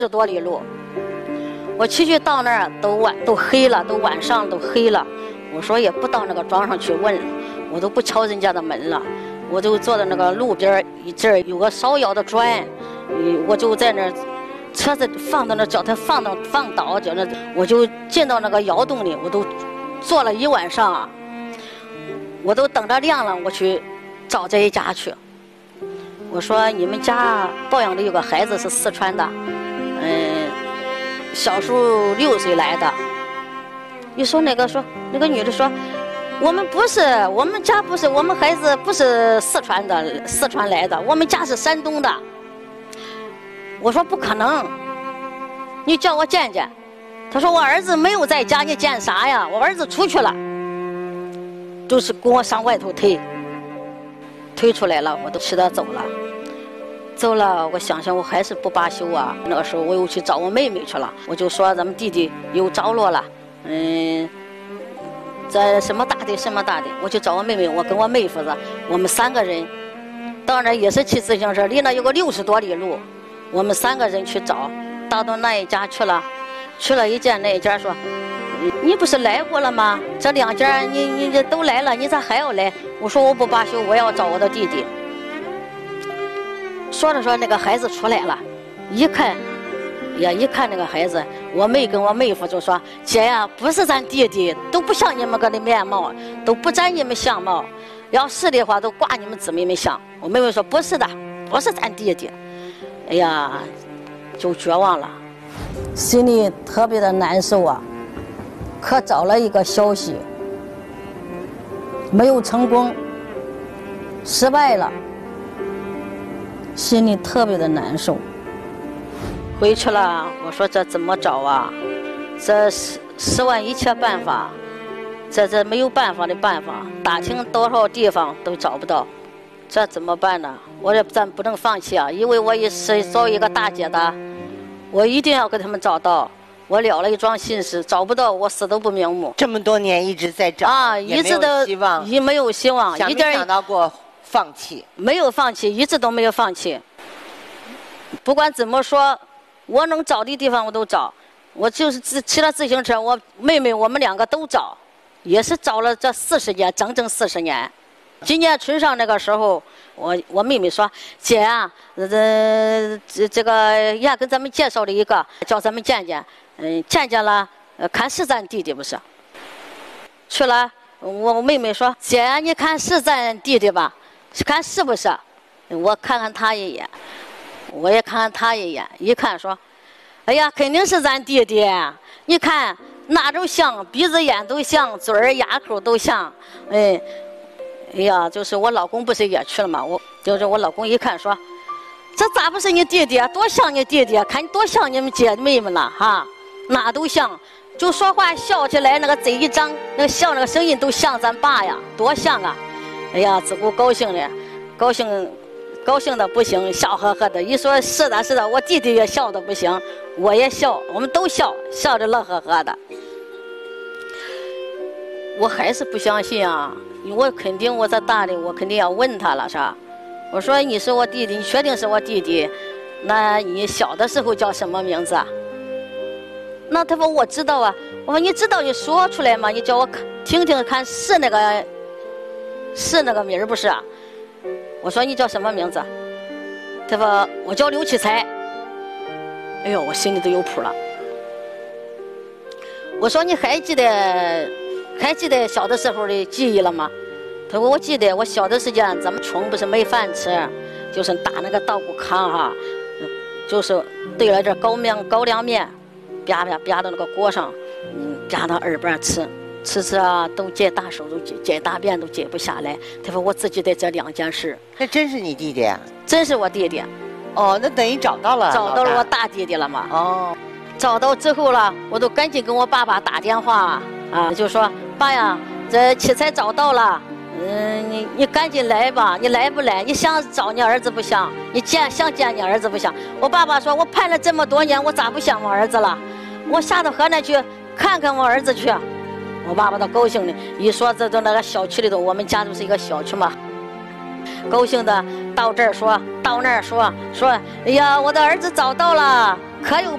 多里路。我去到那儿都黑了，都晚上都黑了。我说也不到那个庄上去问了，我都不敲人家的门了，我就坐在那个路边，这儿有个烧窑的砖，我就在那儿，车子放到那，叫他放倒，叫那，我就进到那个窑洞里，我都坐了一晚上啊，我都等着亮了，我去找这一家去。我说你们家抱养的有个孩子是四川的，小时候6岁来的。一说那个女的说，我们家不是，我们孩子不是四川来的，我们家是山东的。我说不可能，你叫我见见。他说我儿子没有在家，你见啥呀？我儿子出去了，就是给我上外头推出来了，我都气得走了，我想想我还是不罢休啊。那个时候我又去找我妹妹去了，我就说咱们弟弟有着落了，在什么大地，我就找我妹妹，我跟我妹夫子，我们3个人，当然也是骑自行车，离那有个60多里路，我们3个人去找，到那一家去了一见，那一家说，你不是来过了吗？这2家你都来了，你咋还要来？我说我不罢休，我要找我的弟弟。说着说那个孩子出来了，一看那个孩子，我妹跟我妹夫就说，姐呀，不是咱弟弟，都不像你们个的面貌，都不沾你们相貌，要是的话都挂你们姊妹们相。我妹妹说不是的，不是咱弟弟。哎呀，就绝望了，心里特别的难受啊。可找了一个消息，没有成功，失败了，心里特别的难受。回去了，我说这怎么找啊？这10万一切办法，这没有办法的办法，打听多少地方都找不到，这怎么办呢？咱不能放弃啊！因为我也是作为一个大姐的，我一定要给他们找到。我了了一桩心事，找不到我死都不瞑目。 这么多年一直在找啊，一直都没有希望， 一点想到过放弃？没有放弃，一直都没有放弃。不管怎么说，我能找的地方我都找，我就是骑了自行车，我妹妹我们2个都找，也是找了这40年，整整40年。今年春上那个时候，我妹妹说，姐啊，这个也跟咱们介绍了一个，叫咱们见见。见了，看是咱弟弟不是？去了，我妹妹说，姐啊，你看是咱弟弟吧？看是不是？我看看他一眼，我也看看他一眼，一看说，哎呀，肯定是咱弟弟。你看哪都像，鼻子眼都像，嘴儿牙口都像。哎呀，就是我老公不是也去了吗？就是我老公一看说，这咋不是你弟弟啊？多像你弟弟啊！看你多像你们姐妹们了哈，哪都像，就说话笑起来那个嘴一张，那个笑那个声音都像咱爸呀，多像啊！哎呀，自古高兴的不行，笑呵呵的。一说是的，我弟弟也笑的不行，我也笑，我们都笑着乐呵呵的。我还是不相信啊！我在大理，我肯定要问他了，是吧？我说你是我弟弟，你确定是我弟弟？那你小的时候叫什么名字啊？那他说我知道啊。我说你知道你说出来吗？你叫我听听看，是那个名儿不是啊？我说你叫什么名字？他说我叫刘启才。哎呦，我心里都有谱了。我说你还记得小的时候的记忆了吗？他说我记得，我小的时间咱们穷，不是没饭吃，就是打那个稻谷糠哈，就是兑了这高粱面，啪到那个锅上，啪到耳边吃啊，都解大手，都解大便都解不下来。他说我只记得这2件事。 那真是你弟弟啊？ 真是我弟弟。 哦，那等于找到了我大弟弟了嘛。 哦， 找到之后了，我都赶紧跟我爸爸打电话啊，就说爸呀，这奇才找到了。你赶紧来吧！你来不来？你想找你儿子不想？你想见你儿子不想？我爸爸说，我盼了这么多年，我咋不想我儿子了？我下到河南去看看我儿子去。我爸爸都高兴的，一说这都那个小区里头，我们家就是一个小区嘛，高兴的到这儿说，到那儿说，哎呀，我的儿子找到了，可有